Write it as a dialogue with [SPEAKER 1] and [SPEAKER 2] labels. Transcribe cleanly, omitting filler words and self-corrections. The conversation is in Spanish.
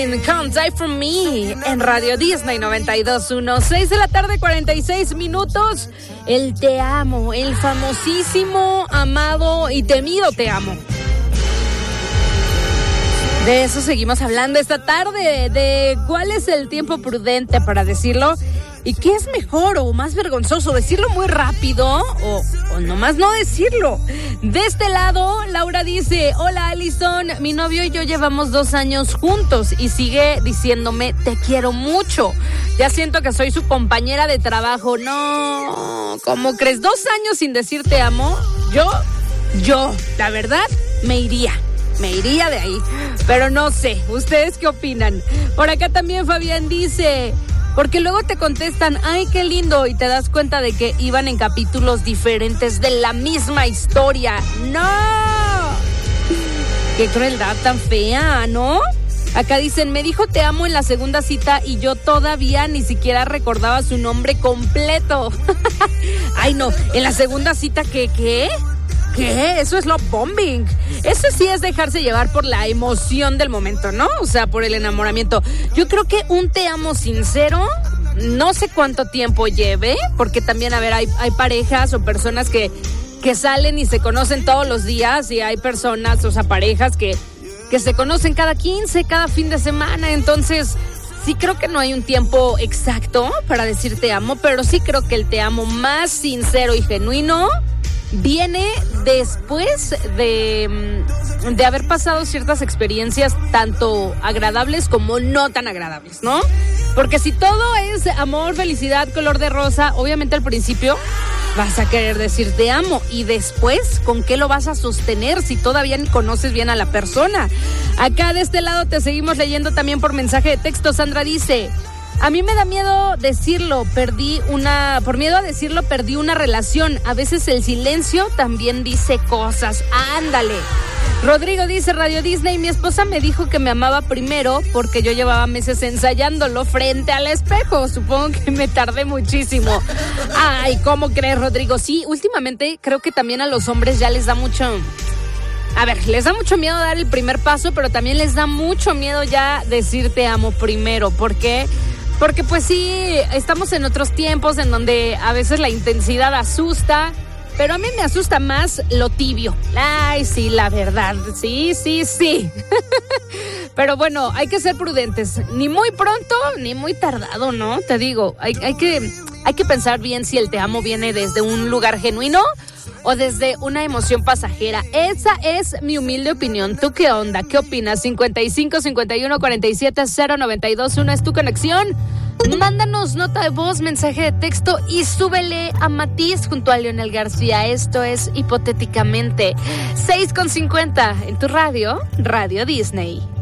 [SPEAKER 1] Queen, Can't Die For Me, en Radio Disney 92.1, 6 de la tarde, 46 minutos. El te amo, el famosísimo, amado y temido te amo. De eso seguimos hablando esta tarde, de cuál es el tiempo prudente para decirlo y qué es mejor o más vergonzoso, decirlo muy rápido o nomás no decirlo. De este lado, Laura dice: hola Alison, mi novio y yo llevamos 2 años juntos y sigue diciéndome te quiero mucho. Ya siento que soy su compañera de trabajo. No, ¿cómo crees? 2 años sin decir te amo. Yo, la verdad, me iría de ahí, pero no sé, ¿ustedes qué opinan? Por acá también Fabián dice: porque luego te contestan, ay, qué lindo, y te das cuenta de que iban en capítulos diferentes de la misma historia. ¡No! ¡Qué crueldad tan fea!, ¿no? Acá dicen, me dijo te amo en la segunda cita y yo todavía ni siquiera recordaba su nombre completo. Ay, no, en la segunda cita, ¿qué? ¿Qué? Eso es love bombing. Eso sí es dejarse llevar por la emoción del momento, ¿no? O sea, por el enamoramiento. Yo creo que un te amo sincero, no sé cuánto tiempo lleve, porque también, a ver, hay parejas o personas que salen y se conocen todos los días, y hay personas, o sea, parejas que se conocen cada 15, cada fin de semana. Entonces, sí creo que no hay un tiempo exacto para decir te amo, pero sí creo que el te amo más sincero y genuino viene después de haber pasado ciertas experiencias tanto agradables como no tan agradables, ¿no? Porque si todo es amor, felicidad, color de rosa, obviamente al principio vas a querer decir te amo, y después, ¿con qué lo vas a sostener si todavía ni conoces bien a la persona? Acá de este lado te seguimos leyendo también por mensaje de texto. Sandra dice: a mí me da miedo decirlo, por miedo a decirlo perdí una relación. A veces el silencio también dice cosas. Ándale. Rodrigo dice: Radio Disney, mi esposa me dijo que me amaba primero porque yo llevaba meses ensayándolo frente al espejo. Supongo que me tardé muchísimo. Ay, ¿cómo crees, Rodrigo? Sí, últimamente creo que también a los hombres ya les da mucho... A ver, les da mucho miedo dar el primer paso, pero también les da mucho miedo ya decir te amo primero. ¿Por qué? Porque pues sí, estamos en otros tiempos en donde a veces la intensidad asusta, pero a mí me asusta más lo tibio. Ay, sí, la verdad, sí. Pero bueno, hay que ser prudentes, ni muy pronto ni muy tardado, ¿no? Te digo, hay que pensar bien si el te amo viene desde un lugar genuino o desde una emoción pasajera. Esa es mi humilde opinión. ¿Tú qué onda? ¿Qué opinas? 55 51 47 0921 es tu conexión. Mándanos nota de voz, mensaje de texto y súbele a Matiz junto a Leonel García. Esto es Hipotéticamente. 6:50 en tu radio, Radio Disney.